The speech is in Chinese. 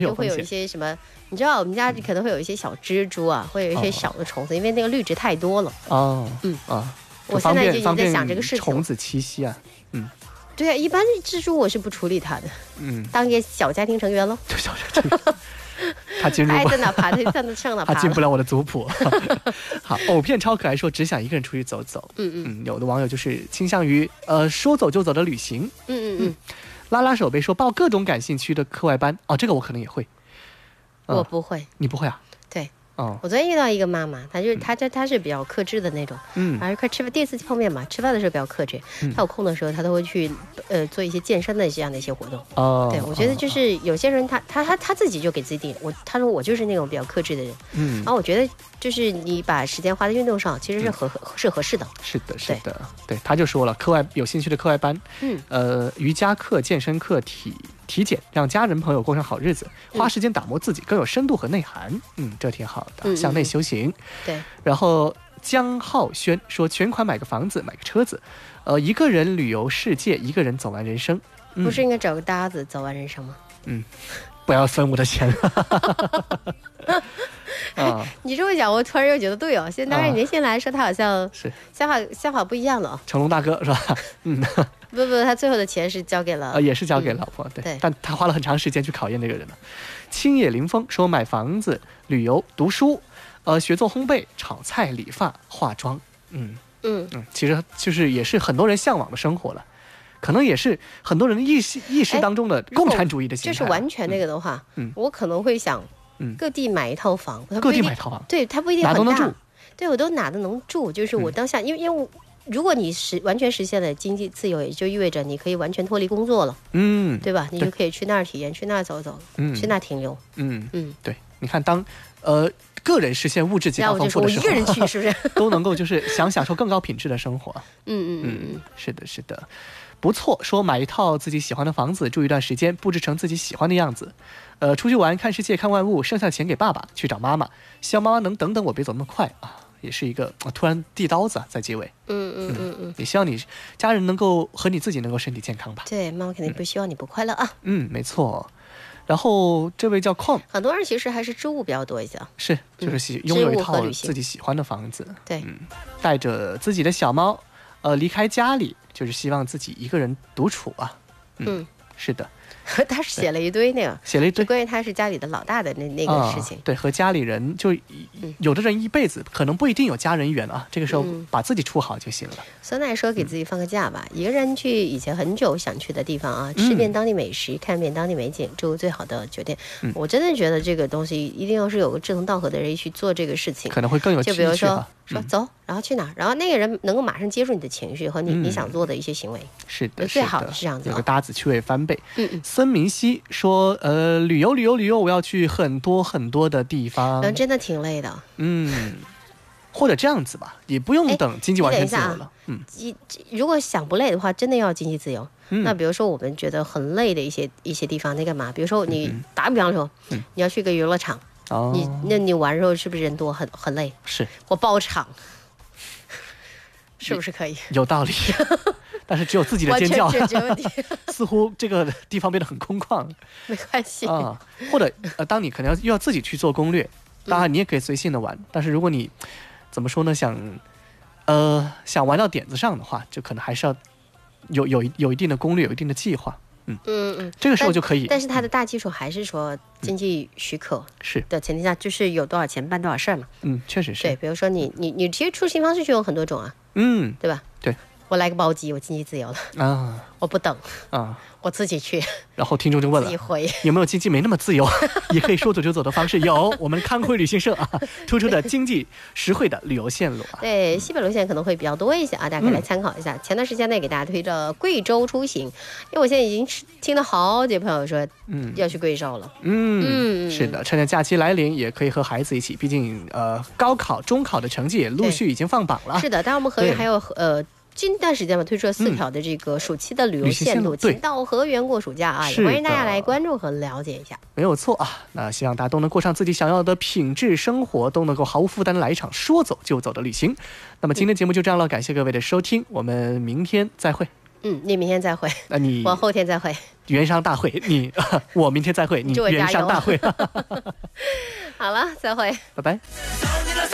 就会有一些什么，你知道我们家可能会有一些小蜘蛛啊，会有一些小的虫子，因为那个绿植太多了。我现在就已经在想这个事情。 虫子栖息啊， 对啊，一般蜘蛛我是不处理它的，当一个小家庭成员喽。 小家庭。他进入爱在哪爬，他上哪爬， 他进不了我的族谱。好，藕片超可爱说只想一个人出去走走。有的网友就是倾向于说走就走的旅行。拉拉手背说报各种感兴趣的课外班。这个我可能也会。 我不会。 你不会啊？ 对。我昨天遇到一个妈妈，她是比较克制的那种，快吃饭第一次碰面嘛，吃饭的时候比较克制，她有空的时候她都会去做一些健身的这样的一些活动。对，我觉得就是有些人他自己就给自己定，他说我就是那种比较克制的人，然后我觉得就是你把时间花在运动上，其实是合适的。 是的，对，他就说了，有兴趣的课外班，瑜伽课、健身课、体检，让家人朋友过上好日子，花时间打磨自己，更有深度和内涵。这挺好的，向内修行。 对。 然后江浩轩说，全款买个房子，买个车子，一个人旅游世界，一个人走完人生。 不是应该找个搭子走完人生吗？ 不要分我的钱。 你这么讲，我突然又觉得对哦。现在当然年轻人来说，他好像是想法不一样了。 成龙大哥是吧？ 不，他最后的钱是交给了， 也是交给老婆。对，但他花了很长时间去考验这个人了。青野林峰说，买房子、旅游、读书，学做烘焙、炒菜、理发、化妆。其实就是也是很多人向往的生活了。可能也是很多人意识当中的共产主义的形态。 就是完全那个的话，我可能会想，各地买一套房， 各地买套房， 对，它不一定很大， 哪都能住。 对，我都哪都能住。就是我当下，因为如果你完全实现了经济自由，也就意味着你可以完全脱离工作了，对吧？你就可以去那儿体验，去那儿走走，去那儿停留。 对，你看当个人实现物质极大丰富的时候， 我一个人去是不是都能够就是享受更高品质的生活？是的。不错，说买一套自己喜欢的房子，住一段时间，布置成自己喜欢的样子，出去玩，看世界，看万物，剩下的钱给爸爸，去找妈妈，希望妈妈能等等我，别走那么快啊！也是一个突然递刀子在结尾。也希望你家人能够和你自己能够身体健康吧。 对，妈妈肯定不希望你不快乐啊。 没错。然后这位叫邝， 很多人其实还是置物比较多一些， 是就是拥有一套自己喜欢的房子， 对， 带着自己的小猫，离开家里，就是希望自己一个人独处啊。是的。 他是写了一堆那个， 就关于他是家里的老大的那个事情。 对，和家里人就有的人一辈子可能不一定有家人缘啊，这个时候把自己处好就行了。 孙奈说给自己放个假吧，一个人去以前很久想去的地方啊，吃遍当地美食，看遍当地美景，住最好的酒店。我真的觉得这个东西一定要是有个志同道合的人去做这个事情， 可能会更有趣。 就比如说走，然后去哪儿，然后那个人能够马上接住你的情绪和你想做的一些行为。 是的， 最好的是这样子， 有个搭子趣味翻倍。孙明熙说旅游，我要去很多很多的地方。 真的挺累的。 或者这样子吧，也不用等经济完全自由了。 如果想不累的话，真的要经济自由。那比如说我们觉得很累的一些地方，那干嘛？比如说你打个比方说，你要去个娱乐场，你玩的时候是不是人多很累？ 是， 我包场，是不是可以？ 有道理。但是只有自己的尖叫， 完全解决问题。 似乎这个地方变得很空旷。 没关系或者当你可能又要自己去做攻略，当然你也可以随性的玩，但是如果你怎么说呢，想玩到点子上的话，就可能还是要有一定的攻略，有一定的计划。这个时候就可以。 但是它的大基础还是说经济许可是的前提下，就是有多少钱办多少事儿嘛。 确实是。 对，比如说你其实出行方式就有很多种啊。对吧？ 对。 我来个包机，我经济自由了我不等我自己去。 然后听众就问了，有没有经济没那么自由也可以说走就走的方式？有，我们康辉旅行社突出的经济实惠的旅游线路对，西北路线可能会比较多一些大家可以来参考一下。前段时间内给大家推着贵州出行，因为我现在已经听到好几个朋友说要去贵州了。 是的，趁着假期来临也可以和孩子一起，毕竟高考中考的成绩也陆续已经放榜了。 是的，当然我们河源还有近段时间推出了4条的这个暑期的旅游线路，请到河源过暑假也欢迎大家来关注和了解一下。 没有错那希望大家都能过上自己想要的品质生活，都能够毫无负担的来一场说走就走的旅行。那么今天节目就这样了，感谢各位的收听，我们明天再会。 你明天再会，我后天再会。 元商大会，我明天再会，你元商大会。 好了，再会， 拜拜。